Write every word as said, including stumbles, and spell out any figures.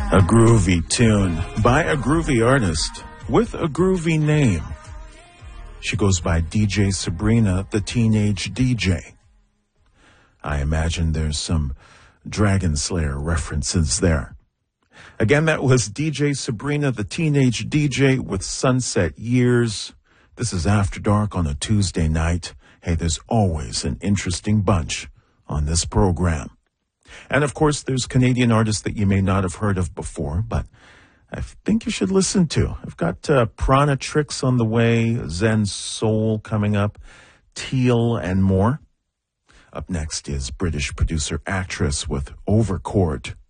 A groovy tune by a groovy artist with a groovy name. She goes by D J Sabrina, the Teenage D J. I imagine there's some Dragon Slayer references there. Again, that was D J Sabrina, the Teenage D J with Sunset Years. This is After Dark on a Tuesday night. Hey, there's always an interesting bunch on this program. And of course, there's Canadian artists that you may not have heard of before, but I think you should listen to. I've got uh, Prana Tricks on the way, Zen Soul coming up, Teal, and more. Up next is British producer actress with Overcord.